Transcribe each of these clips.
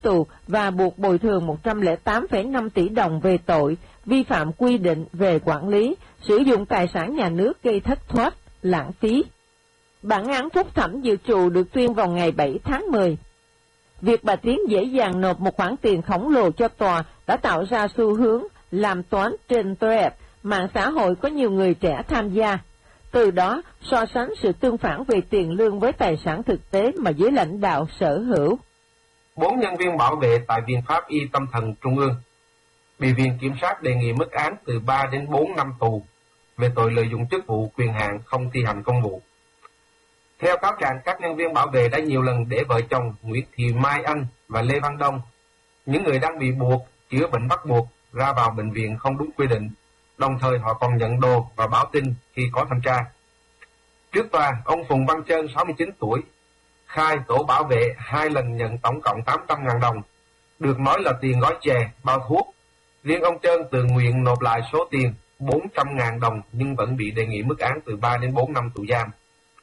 tù và buộc bồi thường 108,5 tỷ đồng về tội vi phạm quy định về quản lý, sử dụng tài sản nhà nước gây thất thoát, lãng phí. Bản án phúc thẩm dự trù được tuyên vào ngày 7 tháng 10. Việc bà Tiến dễ dàng nộp một khoản tiền khổng lồ cho tòa đã tạo ra xu hướng làm toán trên Threads, mạng xã hội có nhiều người trẻ tham gia. Từ đó, so sánh sự tương phản về tiền lương với tài sản thực tế mà giới lãnh đạo sở hữu. 4 nhân viên bảo vệ tại Viện Pháp y Tâm thần Trung ương bị Viện Kiểm sát đề nghị mức án từ 3 đến 4 năm tù về tội lợi dụng chức vụ quyền hạn không thi hành công vụ. Theo cáo trạng, các nhân viên bảo vệ đã nhiều lần để vợ chồng Nguyễn Thị Mai Anh và Lê Văn Đông, những người đang bị buộc chữa bệnh bắt buộc, ra vào bệnh viện không đúng quy định. Đồng thời họ còn nhận đồ và báo tin khi có thanh tra. Trước tòa, ông Phùng Văn Trơn, 69 tuổi, khai tổ bảo vệ 2 lần nhận tổng cộng 800.000 đồng, được nói là tiền gói chè, bao thuốc. Riêng ông Trơn tự nguyện nộp lại số tiền 400.000 đồng nhưng vẫn bị đề nghị mức án từ 3 đến 4 năm tù giam.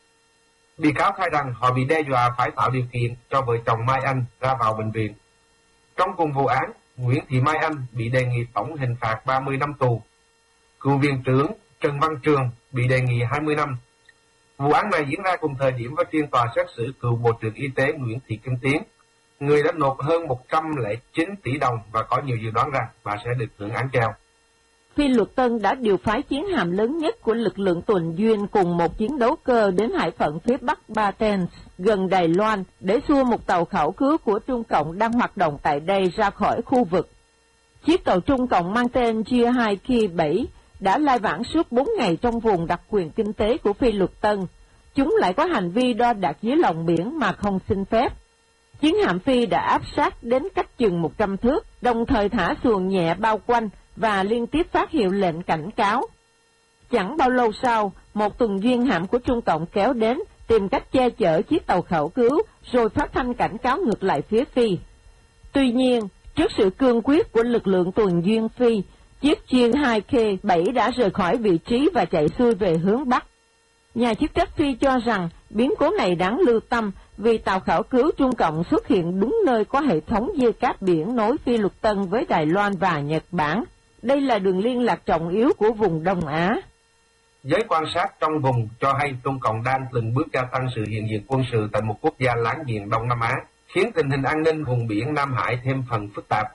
Bị cáo khai rằng họ bị đe dọa phải tạo điều kiện cho vợ chồng Mai Anh ra vào bệnh viện. Trong cùng vụ án, Nguyễn Thị Mai Anh bị đề nghị tổng hình phạt 30 năm tù. Cựu viện trưởng Trần Văn Trường bị đề nghị 20 năm. Vụ án này diễn ra cùng thời điểm với phiên tòa xét xử cựu Bộ trưởng Y tế Nguyễn Thị Kim Tiến, người đã nộp hơn 109 tỷ đồng và có nhiều dự đoán rằng bà sẽ được hưởng án treo. Phi Luật Tân đã điều phái chiến hạm lớn nhất của lực lượng tuần duyên cùng một chiến đấu cơ đến hải phận phía bắc Barents, gần Đài Loan, để xua một tàu khảo cứu của Trung Cộng đang hoạt động tại đây ra khỏi khu vực. Chiếc tàu Trung Cộng mang tên Chia-2 Ki-7 đã lai vãng suốt 4 ngày trong vùng đặc quyền kinh tế của Phi Luật Tân. Chúng lại có hành vi đo đạc dưới lòng biển mà không xin phép. Chiến hạm Phi đã áp sát đến cách chừng 100 thước, đồng thời thả xuồng nhẹ bao quanh và liên tiếp phát hiệu lệnh cảnh cáo. Chẳng bao lâu sau, một tuần duyên hạm của Trung Cộng kéo đến, tìm cách che chở chiếc tàu khảo cứu, rồi phát thanh cảnh cáo ngược lại phía Phi. Tuy nhiên, trước sự cương quyết của lực lượng tuần duyên Phi, chiếc Chia-2 Ki-7 đã rời khỏi vị trí và chạy xuôi về hướng Bắc. Nhà chức trách Phi cho rằng biến cố này đáng lưu tâm vì tàu khảo cứu Trung Cộng xuất hiện đúng nơi có hệ thống dây cáp biển nối Phi Luật Tân với Đài Loan và Nhật Bản. Đây là đường liên lạc trọng yếu của vùng Đông Á. Giới quan sát trong vùng cho hay Trung Cộng đang từng bước gia tăng sự hiện diện quân sự tại một quốc gia láng giềng Đông Nam Á, khiến tình hình an ninh vùng biển Nam Hải thêm phần phức tạp.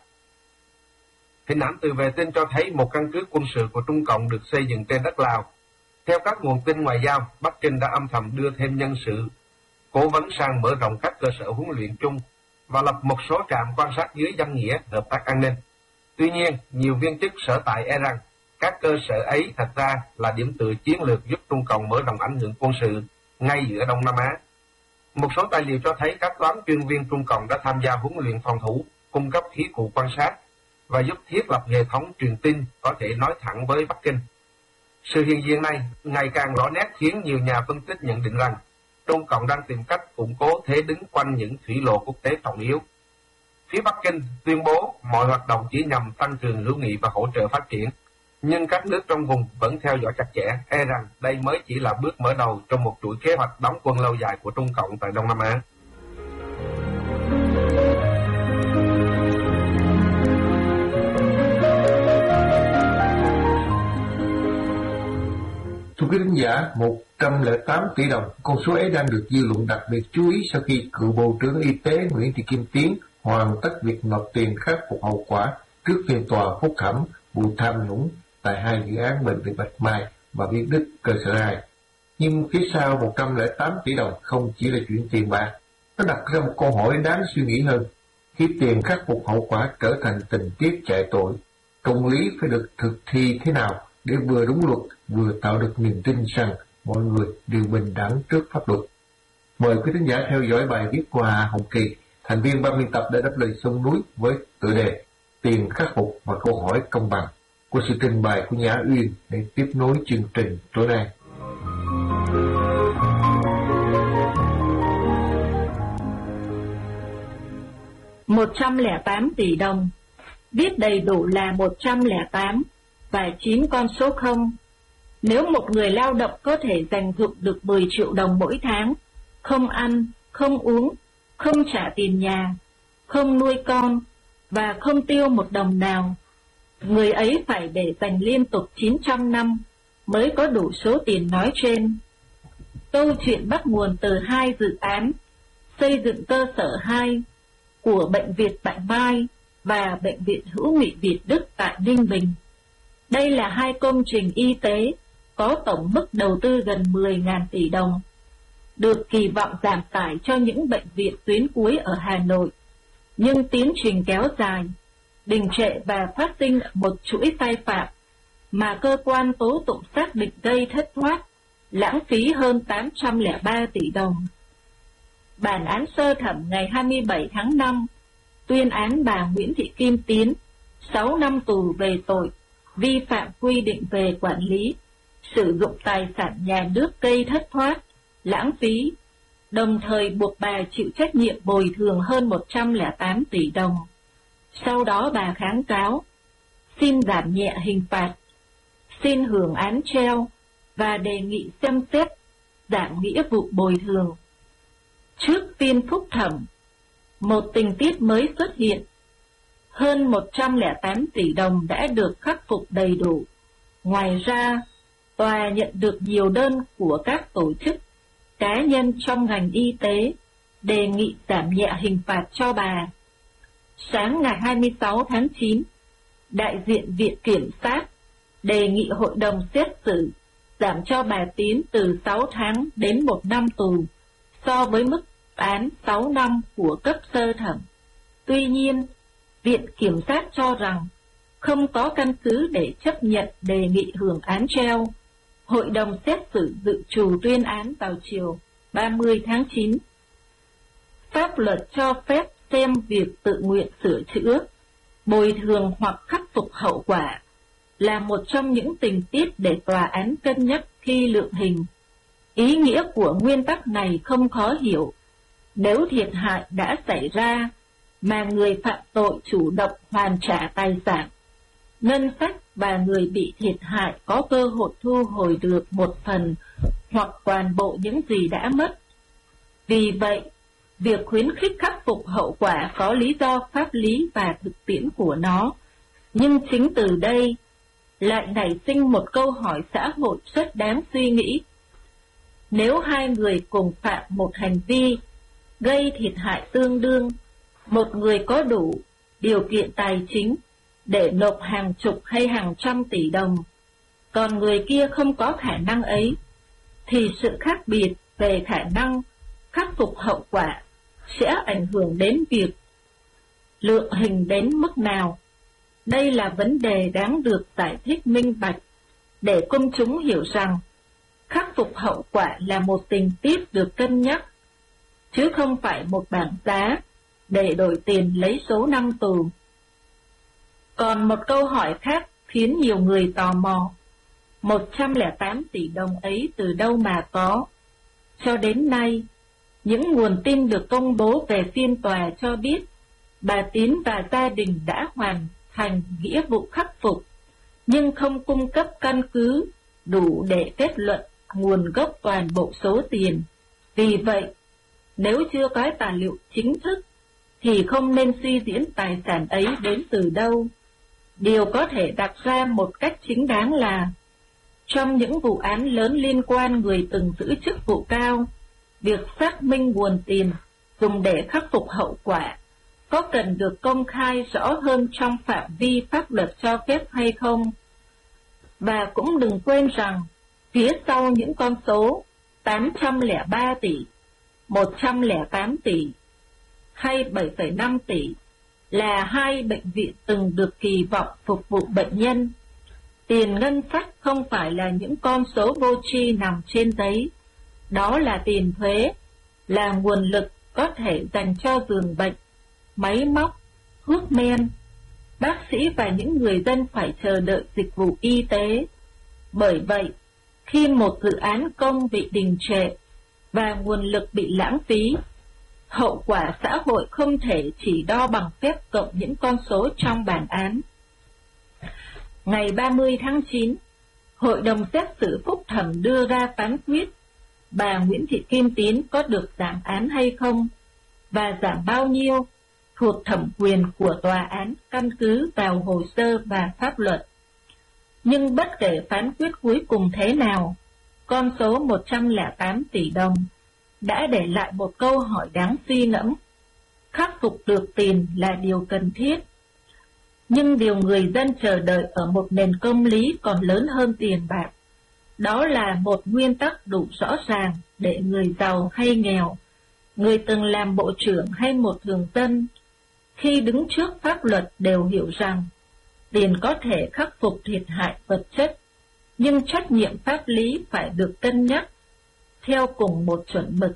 Hình ảnh từ vệ tinh cho thấy một căn cứ quân sự của Trung Cộng được xây dựng trên đất Lào. Theo các nguồn tin ngoại giao, Bắc Kinh đã âm thầm đưa thêm nhân sự cố vấn sang mở rộng các cơ sở huấn luyện chung và lập một số trạm quan sát dưới danh nghĩa hợp tác an ninh. Tuy nhiên, nhiều viên chức sở tại e rằng các cơ sở ấy thật ra là điểm tựa chiến lược giúp Trung Cộng mở rộng ảnh hưởng quân sự ngay giữa Đông Nam Á. Một số tài liệu cho thấy các toán chuyên viên Trung Cộng đã tham gia huấn luyện phòng thủ, cung cấp khí cụ quan sát và giúp thiết lập hệ thống truyền tin có thể nói thẳng với Bắc Kinh. Sự hiện diện này ngày càng rõ nét khiến nhiều nhà phân tích nhận định rằng Trung Cộng đang tìm cách củng cố thế đứng quanh những thủy lộ quốc tế trọng yếu. Phía Bắc Kinh tuyên bố mọi hoạt động chỉ nhằm tăng cường hữu nghị và hỗ trợ phát triển, nhưng các nước trong vùng vẫn theo dõi chặt chẽ, e rằng đây mới chỉ là bước mở đầu trong một chuỗi kế hoạch đóng quân lâu dài của Trung Cộng tại Đông Nam Á. Thưa quý khán giả, 108 tỷ đồng, con số ấy đang được dư luận đặc biệt chú ý sau khi cựu Bộ trưởng Y tế Nguyễn Thị Kim Tiến hoàn tất việc nộp tiền khắc phục hậu quả trước phiên tòa phúc thẩm vụ tham nhũng tại 2 dự án bệnh viện Bạch Mai và Việt Đức cơ sở 2. Nhưng phía sau 108 tỷ đồng không chỉ là chuyện tiền bạc, nó đặt ra một câu hỏi đáng suy nghĩ hơn. Khi tiền khắc phục hậu quả trở thành tình tiết chạy tội, công lý phải được thực thi thế nào để vừa đúng luật, vừa tạo được niềm tin rằng mọi người đều bình đẳng trước pháp luật? Mời quý khán giả theo dõi bài viết của Hà Hồng Kỳ, thành viên ban biên tập đã đáp lời sông núi với tựa đề Tiền khắc phục và câu hỏi công bằng, của sự trình bày của Nhã Uyên để tiếp nối chương trình tối nay. $108 tỷ đồng, viết đầy đủ là 108 và 9 con số 0. Nếu một người lao động có thể dành dụm được 10 triệu đồng mỗi tháng, không ăn, không uống, không trả tiền nhà, không nuôi con và không tiêu một đồng nào. Người ấy phải để dành liên tục 900 năm mới có đủ số tiền nói trên. Câu chuyện bắt nguồn từ hai dự án xây dựng cơ sở 2 của Bệnh viện Bạch Mai và Bệnh viện Hữu nghị Việt Đức tại Ninh Bình. Đây là hai công trình y tế có tổng mức đầu tư gần 10.000 tỷ đồng, được kỳ vọng giảm tải cho những bệnh viện tuyến cuối ở Hà Nội. Nhưng tiến trình kéo dài, đình trệ và phát sinh một chuỗi sai phạm mà cơ quan tố tụng xác định gây thất thoát, lãng phí hơn 803 tỷ đồng. Bản án sơ thẩm ngày 27 tháng 5 tuyên án bà Nguyễn Thị Kim Tiến 6 năm tù về tội vi phạm quy định về quản lý, sử dụng tài sản nhà nước gây thất thoát, lãng phí, đồng thời buộc bà chịu trách nhiệm bồi thường hơn 108 tỷ đồng. Sau đó bà kháng cáo, xin giảm nhẹ hình phạt, xin hưởng án treo và đề nghị xem xét giảm nghĩa vụ bồi thường. Trước phiên phúc thẩm, một tình tiết mới xuất hiện. Hơn 108 tỷ đồng đã được khắc phục đầy đủ. Ngoài ra, tòa nhận được nhiều đơn của các tổ chức, cá nhân trong ngành y tế đề nghị giảm nhẹ hình phạt cho bà. Sáng ngày 26 tháng 9, đại diện Viện Kiểm sát đề nghị hội đồng xét xử giảm cho bà Tiến từ 6 tháng đến 1 năm tù so với mức án 6 năm của cấp sơ thẩm. Tuy nhiên, Viện Kiểm sát cho rằng không có căn cứ để chấp nhận đề nghị hưởng án treo. Hội đồng xét xử dự trù tuyên án vào chiều 30 tháng 9. Pháp luật cho phép xem việc tự nguyện sửa chữa, bồi thường hoặc khắc phục hậu quả là một trong những tình tiết để tòa án cân nhắc khi lượng hình. Ý nghĩa của nguyên tắc này không khó hiểu. Nếu thiệt hại đã xảy ra mà người phạm tội chủ động hoàn trả tài sản, ngân sách và người bị thiệt hại có cơ hội thu hồi được một phần hoặc toàn bộ những gì đã mất. Vì vậy, việc khuyến khích khắc phục hậu quả có lý do pháp lý và thực tiễn của nó, nhưng chính từ đây lại nảy sinh một câu hỏi xã hội rất đáng suy nghĩ. Nếu hai người cùng phạm một hành vi gây thiệt hại tương đương, một người có đủ điều kiện tài chính để nộp hàng chục hay hàng trăm tỷ đồng, còn người kia không có khả năng ấy, thì sự khác biệt về khả năng khắc phục hậu quả sẽ ảnh hưởng đến việc lượng hình đến mức nào. Đây là vấn đề đáng được giải thích minh bạch để công chúng hiểu rằng khắc phục hậu quả là một tình tiết được cân nhắc, chứ không phải một bảng giá để đổi tiền lấy số năm tù. Còn một câu hỏi khác khiến nhiều người tò mò: 108 tỷ đồng ấy từ đâu mà có? Cho đến nay, những nguồn tin được công bố về phiên tòa cho biết bà Tiến và gia đình đã hoàn thành nghĩa vụ khắc phục, nhưng không cung cấp căn cứ đủ để kết luận nguồn gốc toàn bộ số tiền. Vì vậy, nếu chưa có tài liệu chính thức, thì không nên suy diễn tài sản ấy đến từ đâu. Điều có thể đặt ra một cách chính đáng là, trong những vụ án lớn liên quan người từng giữ chức vụ cao, việc xác minh nguồn tiền dùng để khắc phục hậu quả có cần được công khai rõ hơn trong phạm vi pháp luật cho phép hay không. Và cũng đừng quên rằng, phía sau những con số 803 tỷ, 108 tỷ hay 7,5 tỷ là hai bệnh viện từng được kỳ vọng phục vụ bệnh nhân. Tiền ngân sách không phải là những con số vô tri nằm trên giấy, đó là tiền thuế, là nguồn lực có thể dành cho giường bệnh, máy móc, thuốc men. Bác sĩ và những người dân phải chờ đợi dịch vụ y tế. Bởi vậy, khi một dự án công bị đình trệ và nguồn lực bị lãng phí, hậu quả xã hội không thể chỉ đo bằng phép cộng những con số trong bản án. Ngày 30 tháng 9, Hội đồng xét xử phúc thẩm đưa ra phán quyết bà Nguyễn Thị Kim Tiến có được giảm án hay không, và giảm bao nhiêu, thuộc thẩm quyền của tòa án căn cứ vào hồ sơ và pháp luật. Nhưng bất kể phán quyết cuối cùng thế nào, con số 108 tỷ đồng đã để lại một câu hỏi đáng suy ngẫm. Khắc phục được tiền là điều cần thiết, nhưng điều người dân chờ đợi ở một nền công lý còn lớn hơn tiền bạc. Đó là một nguyên tắc đủ rõ ràng để người giàu hay nghèo, người từng làm bộ trưởng hay một thường dân, khi đứng trước pháp luật đều hiểu rằng tiền có thể khắc phục thiệt hại vật chất, nhưng trách nhiệm pháp lý phải được cân nhắc theo cùng một chuẩn mực.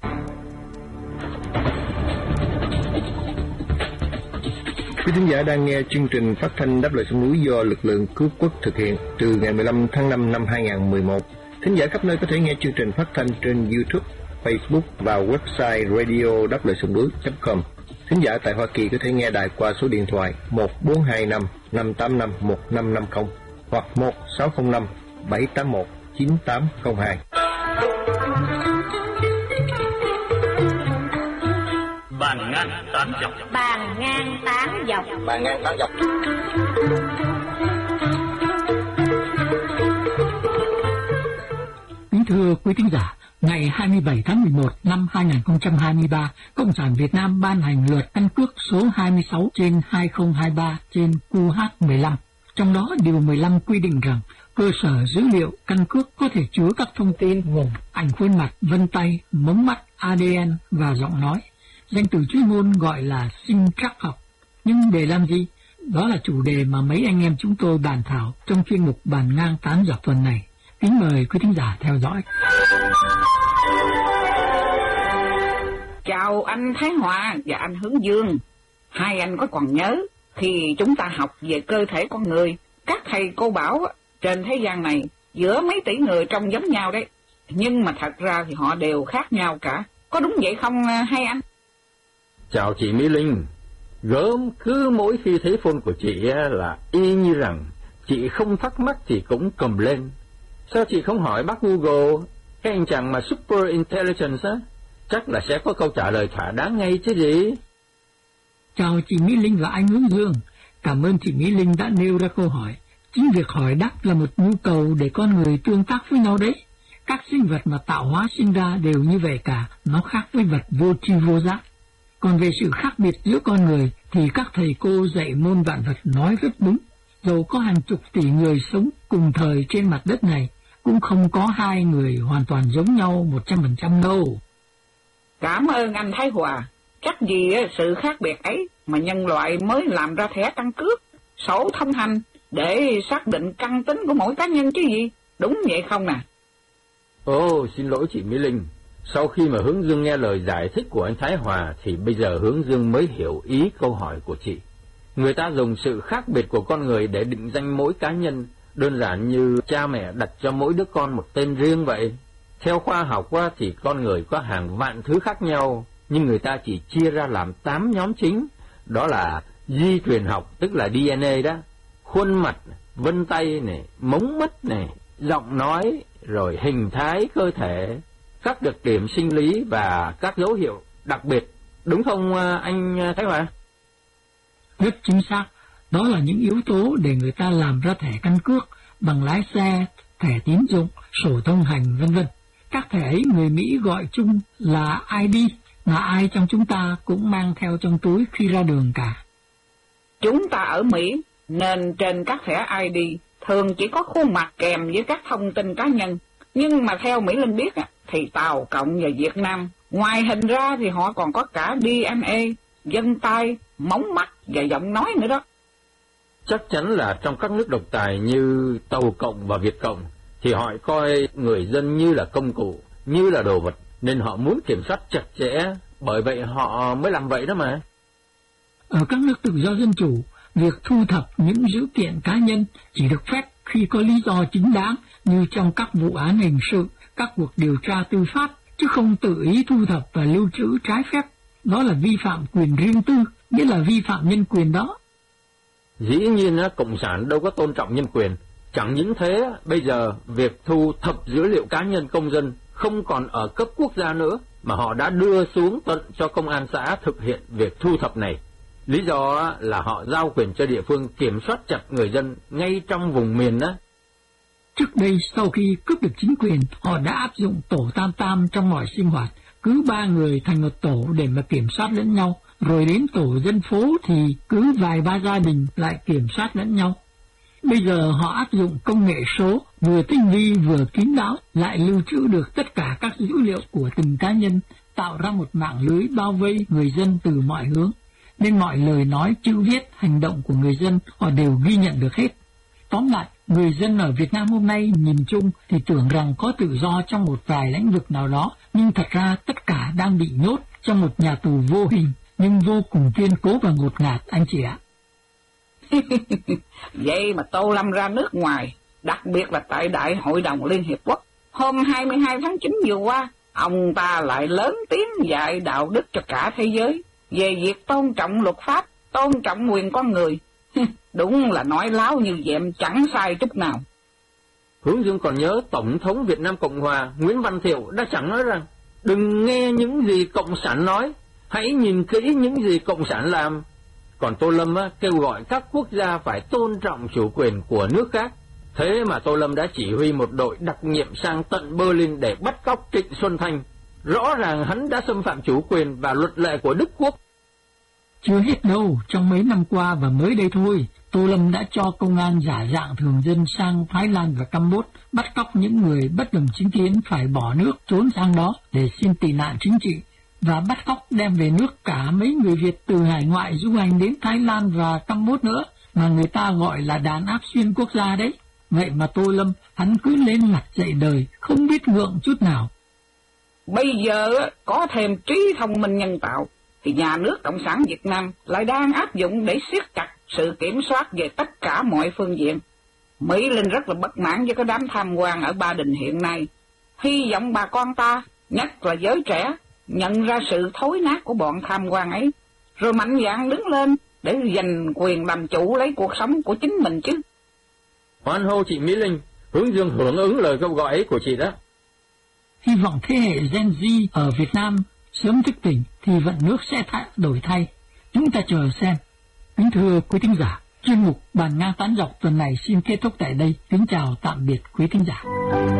Quý thính giả đang nghe chương trình phát thanh Đáp Lời Sông Núi do lực lượng cứu quốc thực hiện từ ngày 15 tháng 5 năm 2011. Thính giả khắp nơi có thể nghe chương trình phát thanh trên YouTube, Facebook và website radio đapleisongnui.com. Thính giả tại Hoa Kỳ có thể nghe đài qua số điện thoại 1425 585 1550 hoặc 1605 781 9802. Bàn ngang tám dọc. Bàn ngang tám dọc. Bàn ngang tám dọc. Kính thưa quý thính giả, ngày 27 tháng 11 năm 2023, Cộng sản Việt Nam ban hành luật căn cước số 26/2023/QH15. Trong đó, điều 15 quy định rằng cơ sở dữ liệu căn cước có thể chứa các thông tin gồm ảnh khuôn mặt, vân tay, mống mắt, ADN và giọng nói. Danh từ chuyên môn gọi là sinh trắc học. Nhưng để làm gì? Đó là chủ đề mà mấy anh em chúng tôi bàn thảo trong chuyên mục Bàn ngang tám dọc tuần này. Kính mời quý thính giả theo dõi. Chào anh Thái Hòa và anh Hướng Dương. Hai anh có còn nhớ khi chúng ta học về cơ thể con người, các thầy cô bảo trên thế gian này giữa mấy tỷ người trông giống nhau đấy, nhưng mà thật ra thì họ đều khác nhau cả. Có đúng vậy không hai anh? Chào chị Mỹ Linh. Gớm, cứ mỗi khi thấy phone của chị là y như rằng chị không thắc mắc thì cũng cầm lên. Sao chị không hỏi bác Google, cái anh chàng mà Super Intelligence á, chắc là sẽ có câu trả lời thỏa đáng ngay chứ gì. Chào chị Mỹ Linh và anh Hướng Dương. Cảm ơn chị Mỹ Linh đã nêu ra câu hỏi. Chính việc hỏi đáp là một nhu cầu để con người tương tác với nhau đấy. Các sinh vật mà tạo hóa sinh ra đều như vậy cả, nó khác với vật vô tri vô giác. Còn về sự khác biệt giữa con người thì các thầy cô dạy môn vạn vật nói rất đúng. Dầu có hàng chục tỷ người sống cùng thời trên mặt đất này, cũng không có hai người hoàn toàn giống nhau 100% đâu. Cảm ơn anh Thái Hòa. Chắc gì sự khác biệt ấy mà nhân loại mới làm ra thẻ căn cước, sổ thông hành để xác định căn tính của mỗi cá nhân chứ gì. Đúng vậy không nè? Ồ, xin lỗi chị Mỹ Linh. Sau khi mà Hướng Dương nghe lời giải thích của anh Thái Hòa thì bây giờ Hướng Dương mới hiểu ý câu hỏi của chị. Người ta dùng sự khác biệt của con người để định danh mỗi cá nhân, đơn giản như cha mẹ đặt cho mỗi đứa con một tên riêng vậy. Theo khoa học thì con người có hàng vạn thứ khác nhau, nhưng người ta chỉ chia ra làm 8 nhóm chính. Đó là di truyền học, tức là DNA đó, khuôn mặt, vân tay này, mống mắt này, giọng nói, rồi hình thái cơ thể, các đặc điểm sinh lý và các dấu hiệu đặc biệt. Đúng không anh Thái Hòa? Rất chính xác. Đó là những yếu tố để người ta làm ra thẻ căn cước, bằng lái xe, thẻ tín dụng, sổ thông hành vân vân. Các thẻ ấy người Mỹ gọi chung là ID, mà ai trong chúng ta cũng mang theo trong túi khi ra đường cả. Chúng ta ở Mỹ nên trên các thẻ ID thường chỉ có khuôn mặt kèm với các thông tin cá nhân. Nhưng mà theo Mỹ Linh biết thì Tàu Cộng và Việt Nam, ngoài hình ra thì họ còn có cả DNA, vân tay, mống mắt và giọng nói nữa đó. Chắc chắn là trong các nước độc tài như Tàu Cộng và Việt Cộng thì họ coi người dân như là công cụ, như là đồ vật, nên họ muốn kiểm soát chặt chẽ, bởi vậy họ mới làm vậy đó mà. Ở các nước tự do dân chủ, việc thu thập những dữ kiện cá nhân chỉ được phép khi có lý do chính đáng, như trong các vụ án hình sự, các cuộc điều tra tư pháp, chứ không tự ý thu thập và lưu trữ trái phép. Đó là vi phạm quyền riêng tư, nghĩa là vi phạm nhân quyền đó. Dĩ nhiên Cộng sản đâu có tôn trọng nhân quyền. Chẳng những thế, bây giờ việc thu thập dữ liệu cá nhân công dân không còn ở cấp quốc gia nữa, mà họ đã đưa xuống tận cho công an xã thực hiện việc thu thập này. Lý do là họ giao quyền cho địa phương kiểm soát chặt người dân ngay trong vùng miền đó. Trước đây, sau khi cướp được chính quyền, họ đã áp dụng tổ tam tam trong mọi sinh hoạt, cứ 3 người thành một tổ để mà kiểm soát lẫn nhau, rồi đến tổ dân phố thì cứ vài ba gia đình lại kiểm soát lẫn nhau. Bây giờ họ áp dụng công nghệ số, vừa tinh vi vừa kín đáo, lại lưu trữ được tất cả các dữ liệu của từng cá nhân, tạo ra một mạng lưới bao vây người dân từ mọi hướng, nên mọi lời nói, chữ viết, hành động của người dân họ đều ghi nhận được hết. Tóm lại, người dân ở Việt Nam hôm nay nhìn chung thì tưởng rằng có tự do trong một vài lĩnh vực nào đó, nhưng thật ra tất cả đang bị nhốt trong một nhà tù vô hình, nhưng vô cùng kiên cố và ngột ngạt, anh chị ạ. Vậy mà Tô Lâm ra nước ngoài, đặc biệt là tại Đại hội đồng Liên Hiệp Quốc, hôm 22 tháng 9 vừa qua, ông ta lại lớn tiếng dạy đạo đức cho cả thế giới về việc tôn trọng luật pháp, tôn trọng quyền con người. Đúng là nói láo như dẹm, chẳng sai chút nào. Hướng Dương còn nhớ Tổng thống Việt Nam Cộng Hòa Nguyễn Văn Thiệu đã chẳng nói rằng đừng nghe những gì Cộng sản nói, hãy nhìn kỹ những gì Cộng sản làm. Còn Tô Lâm kêu gọi các quốc gia phải tôn trọng chủ quyền của nước khác. Thế mà Tô Lâm đã chỉ huy một đội đặc nhiệm sang tận Berlin để bắt cóc Trịnh Xuân Thanh. Rõ ràng hắn đã xâm phạm chủ quyền và luật lệ của Đức Quốc. Chưa hết đâu, trong mấy năm qua và mới đây thôi, Tô Lâm đã cho công an giả dạng thường dân sang Thái Lan và Campuchia, bắt cóc những người bất đồng chính kiến phải bỏ nước trốn sang đó để xin tị nạn chính trị, và bắt cóc đem về nước cả mấy người Việt từ hải ngoại du hành đến Thái Lan và Campuchia nữa, mà người ta gọi là đàn áp xuyên quốc gia đấy. Vậy mà Tô Lâm, hắn cứ lên mặt dạy đời, không biết ngượng chút nào. Bây giờ có thêm trí thông minh nhân tạo, thì nhà nước Cộng sản Việt Nam lại đang áp dụng để siết chặt sự kiểm soát về tất cả mọi phương diện. Mỹ Linh rất là bất mãn với cái đám tham quan ở Ba Đình hiện nay. Hy vọng bà con ta, nhất là giới trẻ, nhận ra sự thối nát của bọn tham quan ấy, rồi mạnh dạn đứng lên để giành quyền làm chủ lấy cuộc sống của chính mình chứ. Hoan hô chị Mỹ Linh, Hướng Dương hưởng ứng lời kêu gọi ấy của chị đó. Hy vọng thế hệ Gen Z ở Việt Nam sớm thức tỉnh thì vận nước sẽ đổi thay. Chúng ta chờ xem. Kính thưa quý thính giả, chuyên mục Bàn ngang tán dọc tuần này xin kết thúc tại đây. Kính chào tạm biệt quý thính giả.